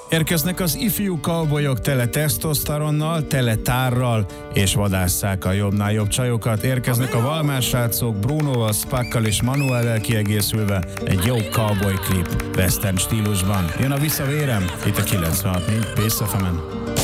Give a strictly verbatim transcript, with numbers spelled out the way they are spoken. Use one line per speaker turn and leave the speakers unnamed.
Érkeznek az ifjú cowboyok tele tesztoszteronnal, tele tárral, és vadásszák a jobbnál jobb csajokat. Érkeznek a Valmár srácok Brunoval, Spakkal és Manuellel kiegészülve egy jó cowboy klip, western stílusban. Jön a visszavérem, itt a kilencvenhat négy Pész ef emen.